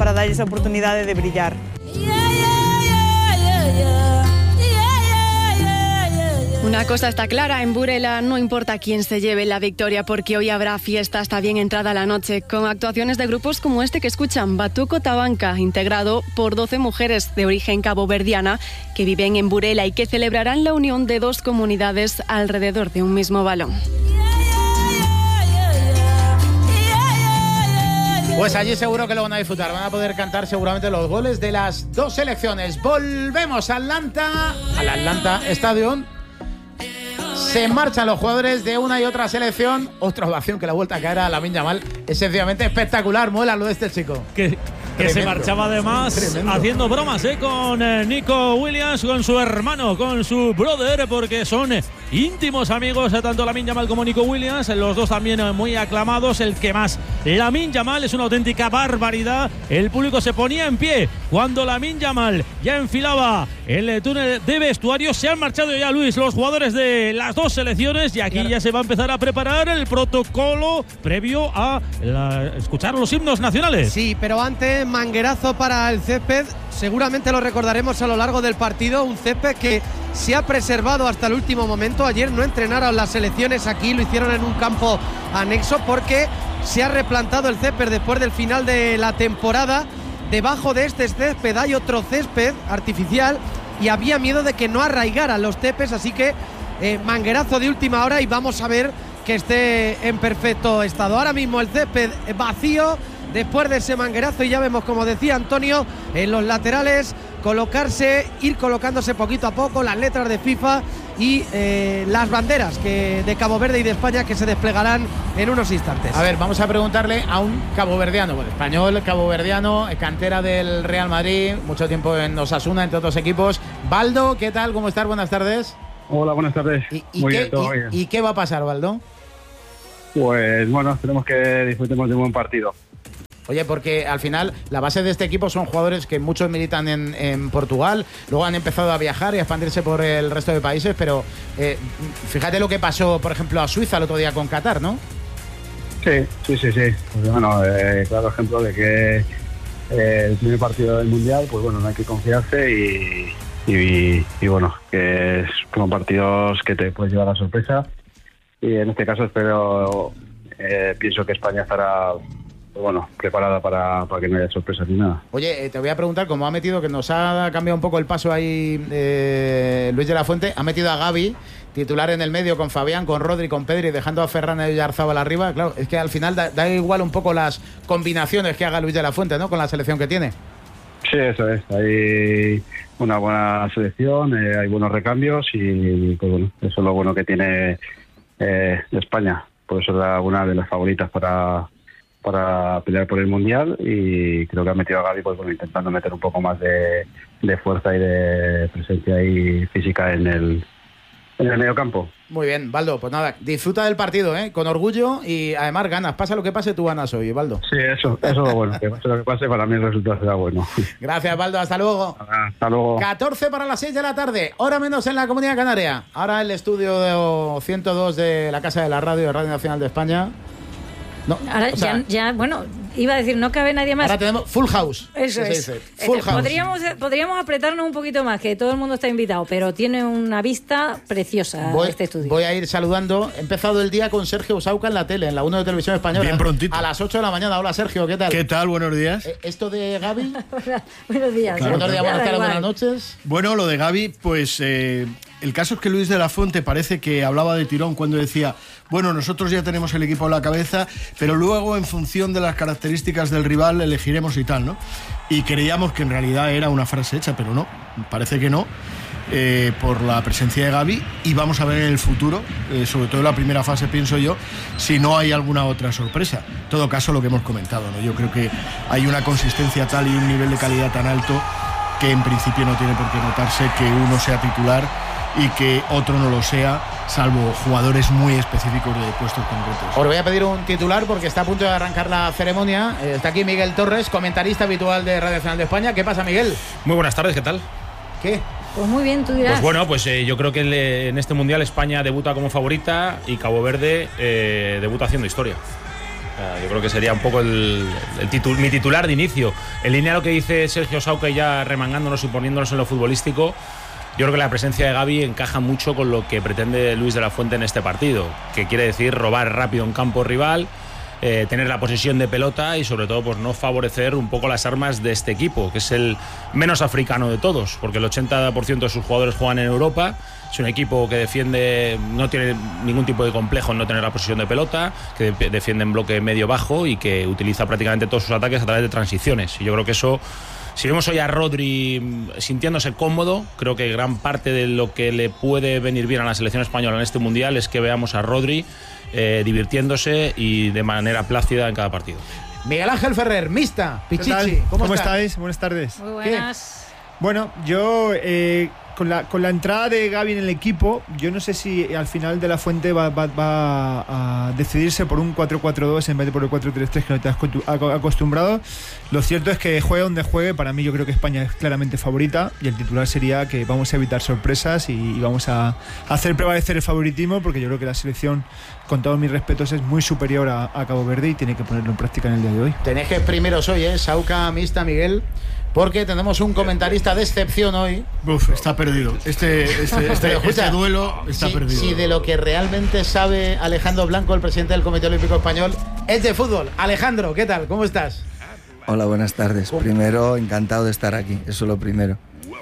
para darles esa oportunidad de brillar. Una cosa está clara, en Burela no importa quién se lleve la victoria porque hoy habrá fiesta hasta bien entrada la noche, con actuaciones de grupos como este que escuchan, Batuco Tabanca, integrado por 12 mujeres de origen caboverdiana que viven en Burela y que celebrarán la unión de dos comunidades alrededor de un mismo balón. Pues allí seguro que lo van a disfrutar, van a poder cantar seguramente los goles de las dos selecciones. Volvemos a Atlanta, al Atlanta Stadium. Se marchan los jugadores de una y otra selección. Otra ovación que la vuelta a caer a Lamine Yamal es sencillamente espectacular. Muela lo de este chico. Que se marchaba además haciendo bromas con Nico Williams, con su hermano, con su brother, porque son íntimos amigos, tanto Lamine Yamal como Nico Williams, los dos también muy aclamados, el que más. Lamine Yamal es una auténtica barbaridad. El público se ponía en pie cuando Lamine Yamal ya enfilaba el túnel de vestuario. Se han marchado ya, Luis, los jugadores de las dos selecciones y aquí ya se va a empezar a preparar el protocolo previo a escuchar los himnos nacionales. Sí, pero antes manguerazo para el césped, seguramente lo recordaremos a lo largo del partido, un césped que se ha preservado hasta el último momento. Ayer no entrenaron las selecciones aquí, lo hicieron en un campo anexo porque se ha replantado el césped después del final de la temporada. Debajo de este césped hay otro césped artificial y había miedo de que no arraigaran los céspedes, así que manguerazo de última hora y vamos a ver que esté en perfecto estado. Ahora mismo el césped vacío después de ese manguerazo y ya vemos, como decía Antonio, en los laterales ir colocándose poquito a poco las letras de FIFA y las banderas de Cabo Verde y de España que se desplegarán en unos instantes. A ver, vamos a preguntarle a un caboverdiano, español, caboverdiano, cantera del Real Madrid, mucho tiempo en Osasuna, entre otros equipos. Baldo, ¿qué tal? ¿Cómo estás? Buenas tardes. Hola, buenas tardes. Muy bien, todo bien. ¿Y qué va a pasar, Baldo? Pues bueno, esperemos que disfrutemos de un buen partido. Oye, porque al final la base de este equipo son jugadores que muchos militan en Portugal, luego han empezado a viajar y a expandirse por el resto de países, pero fíjate lo que pasó, por ejemplo, a Suiza el otro día con Qatar, ¿no? Sí. Pues bueno, claro ejemplo de que el primer partido del Mundial, pues bueno, no hay que confiarse y bueno, que son partidos que te puedes llevar a sorpresa y en este caso pienso que España estará preparada para que no haya sorpresas ni nada. Oye, te voy a preguntar, como que nos ha cambiado un poco el paso ahí Luis de la Fuente, ha metido a Gavi, titular en el medio con Fabián, con Rodri, con Pedri, dejando a Ferran y Oyarzábal arriba. Claro, es que al final da igual un poco las combinaciones que haga Luis de la Fuente, ¿no? Con la selección que tiene. Sí, eso es. Hay una buena selección, hay buenos recambios y pues bueno, eso es lo bueno que tiene España. Por eso era una de las favoritas para pelear por el Mundial y creo que ha metido a Gavi pues, bueno, intentando meter un poco más de fuerza y de presencia y física en el medio campo. Muy bien, Baldo, pues nada, disfruta del partido, con orgullo y además ganas. Pasa lo que pase, tú ganas hoy, Baldo. Sí, eso es lo bueno, que pase lo que pase, para mí el resultado será bueno. Gracias, Baldo, hasta luego. Hasta luego. 14 para las 6 de la tarde, hora menos en la Comunidad Canaria. Ahora el estudio 102 de la Casa de la Radio, de Radio Nacional de España. No, ahora bueno, iba a decir, no cabe nadie más. Ahora tenemos full house. Eso es. Full house. Podríamos apretarnos un poquito más, que todo el mundo está invitado, pero tiene una vista preciosa este estudio. Voy a ir saludando. He empezado el día con Sergio Usauca en la tele, en la 1 de Televisión Española. Bien prontito. A las 8 de la mañana. Hola, Sergio, ¿qué tal? ¿Qué tal? Buenos días. ¿Esto de Gavi? Buenos días. Claro, buenos días, buenas tardes, buenas noches. Bueno, lo de Gavi, pues el caso es que Luis de la Fuente parece que hablaba de tirón cuando decía, bueno, nosotros ya tenemos el equipo a la cabeza, pero luego en función de las características del rival elegiremos y tal, ¿no? Y creíamos que en realidad era una frase hecha, pero no, parece que no, por la presencia de Gavi, y vamos a ver en el futuro, sobre todo en la primera fase, pienso yo, si no hay alguna otra sorpresa. En todo caso, lo que hemos comentado, ¿no? Yo creo que hay una consistencia tal y un nivel de calidad tan alto que en principio no tiene por qué notarse que uno sea titular y que otro no lo sea, salvo jugadores muy específicos de puestos concretos. Os voy a pedir un titular porque está a punto de arrancar la ceremonia. Está aquí Miguel Torres, comentarista habitual de Radio Nacional de España. ¿Qué pasa, Miguel? Muy buenas tardes, ¿qué tal? ¿Qué? Pues muy bien, tú dirás. Pues bueno, yo creo que en este Mundial España debuta como favorita y Cabo Verde debuta haciendo historia. Yo creo que sería un poco mi titular de inicio. En línea a lo que dice Sergio Sauca, ya remangándonos y poniéndonos en lo futbolístico, yo creo que la presencia de Gavi encaja mucho con lo que pretende Luis de la Fuente en este partido, que quiere decir robar rápido en campo rival, tener la posesión de pelota y sobre todo pues no favorecer un poco las armas de este equipo, que es el menos africano de todos, porque el 80% de sus jugadores juegan en Europa. Es un equipo que defiende, no tiene ningún tipo de complejo en no tener la posesión de pelota, que defiende en bloque medio-bajo y que utiliza prácticamente todos sus ataques a través de transiciones. Y yo creo que eso, si vemos hoy a Rodri sintiéndose cómodo, creo que gran parte de lo que le puede venir bien a la selección española en este Mundial es que veamos a Rodri divirtiéndose y de manera plácida en cada partido. Miguel Ángel Ferrer, Mista, Pichichi, ¿cómo estáis? Buenas tardes. Muy buenas. Bueno, yo con la entrada de Gavi en el equipo, yo no sé si al final de la Fuente va a decidirse por un 4-4-2 en vez de por el 4-3-3 que no te has acostumbrado. Lo cierto es que juegue donde juegue, para mí yo creo que España es claramente favorita y el titular sería que vamos a evitar sorpresas y vamos a hacer prevalecer el favoritismo, porque yo creo que la selección, con todos mis respetos, es muy superior a Cabo Verde y tiene que ponerlo en práctica en el día de hoy. Tenéis que primeros hoy, Sauca, Mista, Miguel, porque tenemos un comentarista de excepción hoy. Está perdido. Este duelo está perdido. Si de lo que realmente sabe Alejandro Blanco, el presidente del Comité Olímpico Español, es de fútbol. Alejandro, ¿qué tal? ¿Cómo estás? Hola, buenas tardes. Primero, encantado de estar aquí, eso es lo primero.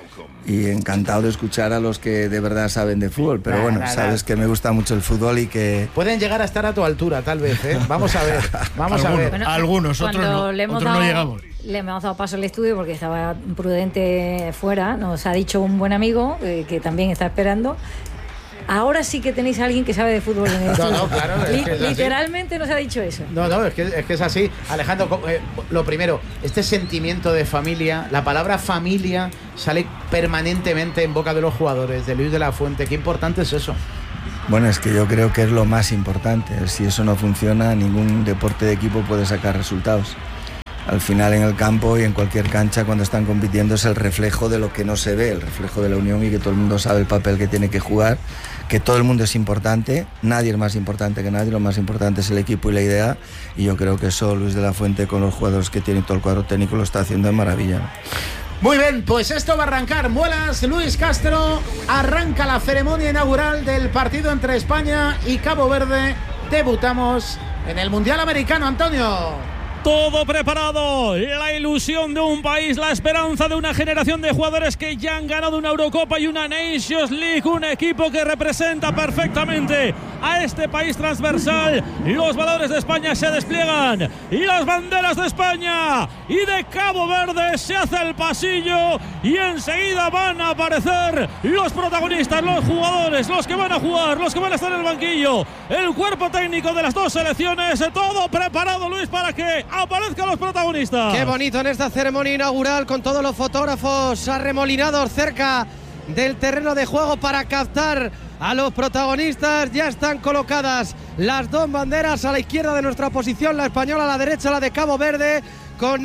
Y encantado de escuchar a los que de verdad saben de fútbol, pero sabes que me gusta mucho el fútbol y que... Pueden llegar a estar a tu altura, tal vez, ¿eh? Vamos a ver, vamos a ver. Bueno, algunos, otros no llegamos. Le hemos dado paso al estudio porque estaba prudente fuera, nos ha dicho un buen amigo que también está esperando. Ahora sí que tenéis a alguien que sabe de fútbol en el estudio. No, claro. Literalmente nos ha dicho eso. No, es que es así. Alejandro, lo primero, este sentimiento de familia, la palabra familia sale permanentemente en boca de los jugadores, de Luis de la Fuente. Qué importante es eso. Bueno, es que yo creo que es lo más importante. Si eso no funciona, ningún deporte de equipo puede sacar resultados. Al final, en el campo y en cualquier cancha, cuando están compitiendo, es el reflejo de lo que no se ve, el reflejo de la unión, y que todo el mundo sabe el papel que tiene que jugar, que todo el mundo es importante, nadie es más importante que nadie, lo más importante es el equipo y la idea, y yo creo que eso Luis de la Fuente, con los jugadores que tiene y todo el cuadro técnico, lo está haciendo de maravilla. Muy bien, pues esto va a arrancar. Muelas, Luis Castro, arranca la ceremonia inaugural del partido entre España y Cabo Verde. Debutamos en el Mundial Americano, Antonio. Todo preparado, la ilusión de un país, la esperanza de una generación de jugadores que ya han ganado una Eurocopa y una Nations League, un equipo que representa perfectamente a este país transversal. Los valores de España se despliegan y las banderas de España y de Cabo Verde se hace el pasillo y enseguida van a aparecer los protagonistas, los jugadores, los que van a jugar, los que van a estar en el banquillo, el cuerpo técnico de las dos selecciones, todo preparado, Luis, para que aparezcan los protagonistas. Qué bonito en esta ceremonia inaugural, con todos los fotógrafos arremolinados cerca del terreno de juego para captar a los protagonistas. Ya están colocadas las dos banderas a la izquierda de nuestra posición, la española, a la derecha la de Cabo Verde, con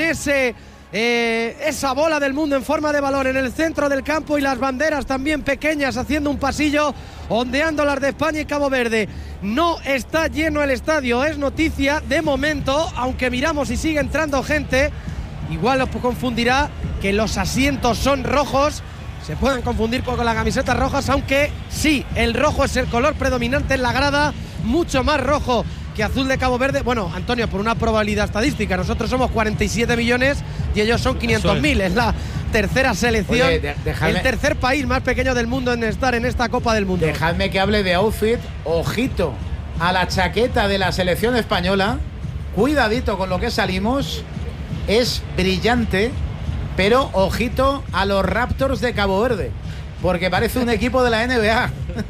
esa bola del mundo en forma de balón en el centro del campo, y las banderas también pequeñas haciendo un pasillo, ondeando las de España y Cabo Verde. No está lleno el estadio, es noticia de momento, aunque miramos y sigue entrando gente. Igual os confundirá que los asientos son rojos, se pueden confundir con las camisetas rojas, aunque sí, el rojo es el color predominante en la grada, mucho más rojo que azul de Cabo Verde. Bueno, Antonio, por una probabilidad estadística, nosotros somos 47 millones y ellos son 500.000. Es la tercera selección. Oye, el tercer país más pequeño del mundo en estar en esta Copa del Mundo. Dejadme que hable de outfit. Ojito a la chaqueta de la selección española. Cuidadito con lo que salimos. Es brillante, pero ojito a los Raptors de Cabo Verde, porque parece un equipo de la NBA.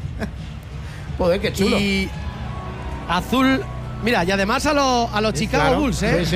Joder, qué chulo. Y azul, mira, y además a los Chicago claro. Bulls, ¿eh?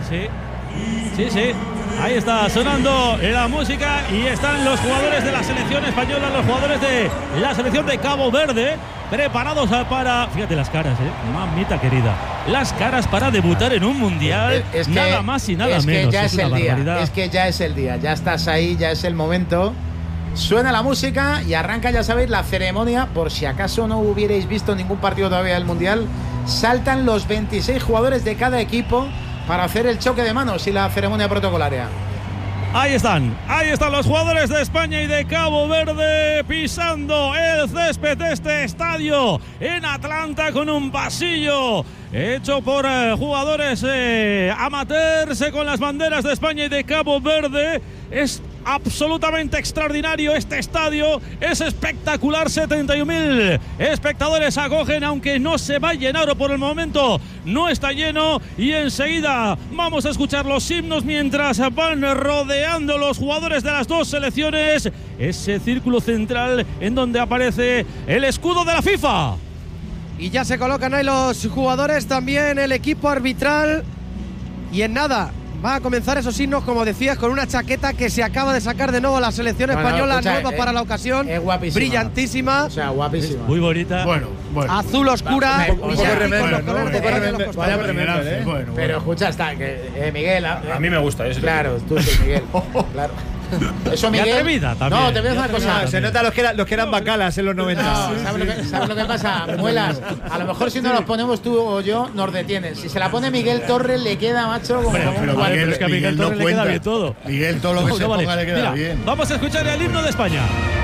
Sí. Ahí está sonando la música y están los jugadores de la selección española, los jugadores de la selección de Cabo Verde, preparados para... Fíjate las caras, mamita querida. Las caras para debutar en un mundial, nada más y nada menos. Que ya es el día, es que ya es el día, ya estás ahí, ya es el momento. Suena la música y arranca, ya sabéis, la ceremonia. Por si acaso no hubierais visto ningún partido todavía del mundial, saltan los 26 jugadores de cada equipo para hacer el choque de manos y la ceremonia protocolaria. Ahí están los jugadores de España y de Cabo Verde pisando el césped de este estadio en Atlanta, con un pasillo hecho por jugadores amateurs con las banderas de España y de Cabo Verde. Es absolutamente extraordinario este estadio, es espectacular. 71.000 espectadores acogen, aunque no se va a llenar, o por el momento no está lleno, y enseguida vamos a escuchar los himnos mientras van rodeando los jugadores de las dos selecciones ese círculo central en donde aparece el escudo de la FIFA. Y ya se colocan ahí los jugadores, también el equipo arbitral, y en nada va a comenzar esos himnos, como decías, con una chaqueta que se acaba de sacar de nuevo la selección española, nueva para la ocasión. Es guapísima. Brillantísima. O sea, guapísima. Muy bonita. Bueno. Azul oscura. Pero escucha, está, que Miguel. A mí me gusta eso. Claro, tú sí, Miguel. Claro. Eso, Miguel. Y atrevida también. No, te voy a decir una cosa. Se nota los que eran bacalas en los 90. No, ¿sabes lo que pasa? Muelas, a lo mejor si no los ponemos tú o yo, nos detienen. Si se la pone Miguel Torres, le queda, macho, como Pero es que a Miguel Torres le queda bien todo. Miguel, todo lo que se ponga le queda bien. Vamos a escuchar el himno de España.